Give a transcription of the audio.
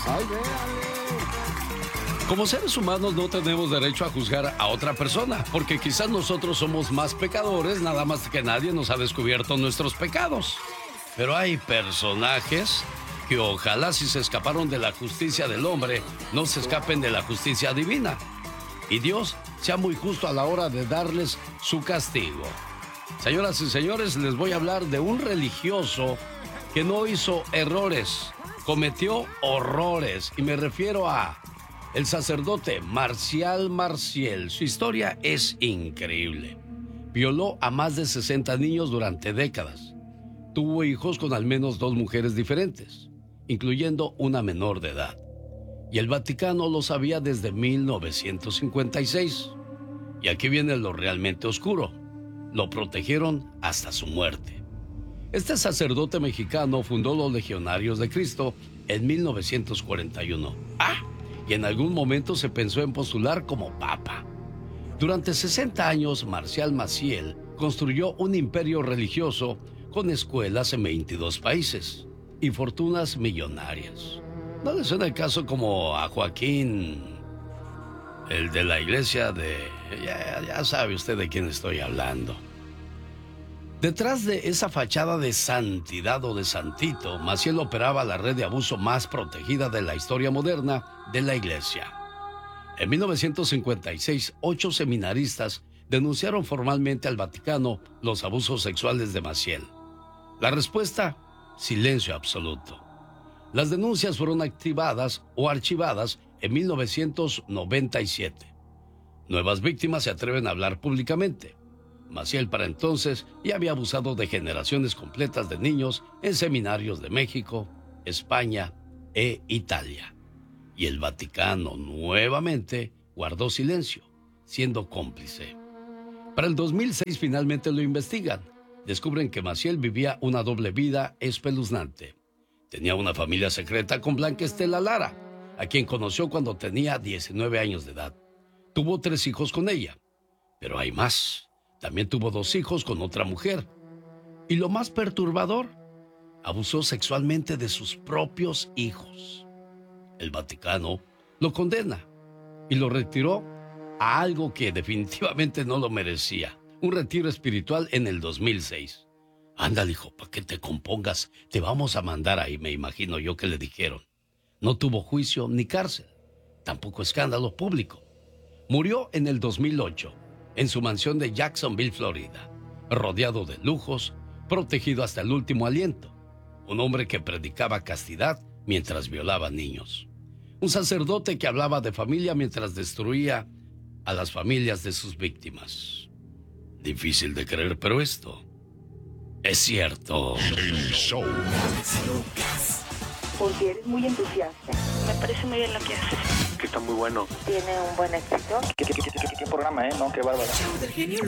¡Ay, véale! Como seres humanos no tenemos derecho a juzgar a otra persona, porque quizás nosotros somos más pecadores, nada más que nadie nos ha descubierto nuestros pecados. Pero hay personajes que ojalá si se escaparon de la justicia del hombre, no se escapen de la justicia divina. Y Dios sea muy justo a la hora de darles su castigo. Señoras y señores, les voy a hablar de un religioso que no hizo errores, cometió horrores, y me refiero a el sacerdote Marcial Maciel. Su historia es increíble. Violó a más de 60 niños durante décadas. Tuvo hijos con al menos 2 mujeres diferentes, incluyendo una menor de edad. Y el Vaticano lo sabía desde 1956. Y aquí viene lo realmente oscuro. Lo protegieron hasta su muerte. Este sacerdote mexicano fundó los Legionarios de Cristo en 1941. Y en algún momento se pensó en postular como papa. Durante 60 años, Marcial Maciel construyó un imperio religioso con escuelas en 22 países y fortunas millonarias. ¿No le suena el caso como a Joaquín, el de la iglesia de... Ya sabe usted de quién estoy hablando? Detrás de esa fachada de santidad o de santito, Maciel operaba la red de abuso más protegida de la historia moderna de la iglesia. En 1956, 8 seminaristas denunciaron formalmente al Vaticano los abusos sexuales de Maciel. La respuesta: silencio absoluto. Las denuncias fueron activadas o archivadas en 1997. Nuevas víctimas se atreven a hablar públicamente. Maciel para entonces ya había abusado de generaciones completas de niños en seminarios de México, España e Italia. Y el Vaticano nuevamente guardó silencio, siendo cómplice. Para el 2006 finalmente lo investigan. Descubren que Maciel vivía una doble vida espeluznante. Tenía una familia secreta con Blanca Estela Lara, a quien conoció cuando tenía 19 años de edad. Tuvo 3 hijos con ella. Pero hay más. También tuvo 2 hijos con otra mujer. Y lo más perturbador, abusó sexualmente de sus propios hijos. El Vaticano lo condena y lo retiró a algo que definitivamente no lo merecía: un retiro espiritual en el 2006. Ándale, hijo, para que te compongas, te vamos a mandar ahí, me imagino yo que le dijeron. No tuvo juicio ni cárcel, tampoco escándalo público. Murió en el 2008, en su mansión de Jacksonville, Florida, rodeado de lujos, protegido hasta el último aliento. Un hombre que predicaba castidad mientras violaba niños. Un sacerdote que hablaba de familia mientras destruía a las familias de sus víctimas. Difícil de creer, pero esto es cierto. El show. Porque eres muy entusiasta. Me parece muy bien lo que haces. Que está muy bueno. Tiene un buen éxito. ¿Qué programa, no? Qué bárbaro. Show del genio